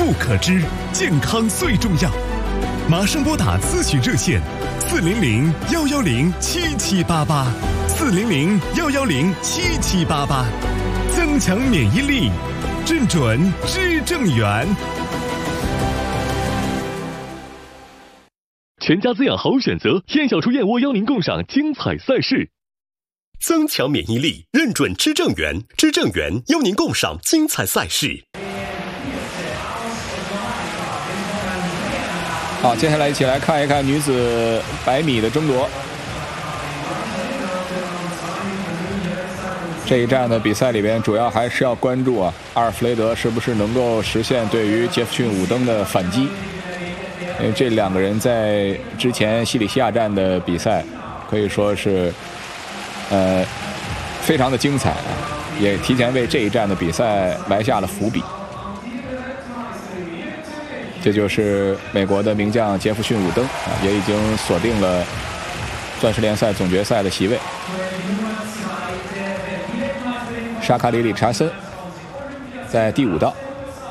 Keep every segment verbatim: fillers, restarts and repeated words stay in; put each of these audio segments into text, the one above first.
不可知，健康最重要。马上拨打咨询热线四零零幺幺零七七八八，四零零幺幺零七七八八，增强免疫力，认准知正源。 全家滋养好选择，燕小厨燕窝邀您共赏精彩赛事。 增强免疫力，认准知正源，知正源邀您共赏精彩赛事。 好，接下来一起来看一看女子百米的争夺。这一站的比赛里边，主要还是要关注啊，阿尔弗雷德是不是能够实现对于杰弗逊伍登的反击。因为这两个人在之前西里西亚站的比赛可以说是呃非常的精彩，也提前为这一站的比赛埋下了伏笔。这就是美国的名将杰弗逊伍登啊，也已经锁定了钻石联赛总决赛的席位。沙卡里理查森在第五道。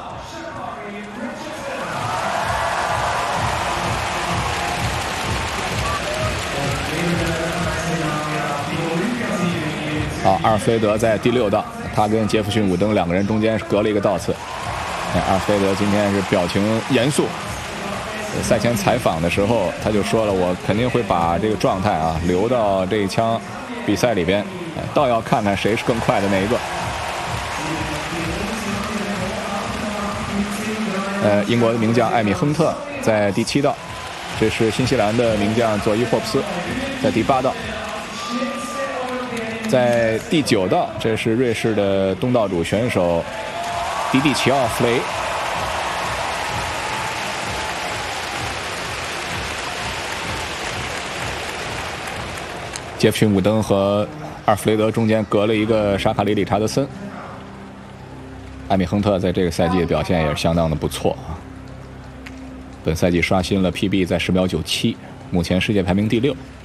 好，阿尔弗雷德在第六道，他跟杰弗逊伍登两个人中间是隔了一个道次。阿尔弗雷德今天是表情严肃，赛前采访的时候他就说了，我肯定会把这个状态啊留到这一枪比赛里边，倒要看看谁是更快的那一个。呃，英国的名将艾米亨特在第七道，这是新西兰的名将佐伊霍普斯在第八道。在第九道，这是瑞士的东道主选手迪蒂齐奥弗雷。杰弗逊伍登和阿尔弗雷德中间隔了一个沙卡里理查德森。艾米亨特在这个赛季的表现也是相当的不错，本赛季刷新了 P B 在十秒九七，目前世界排名第六。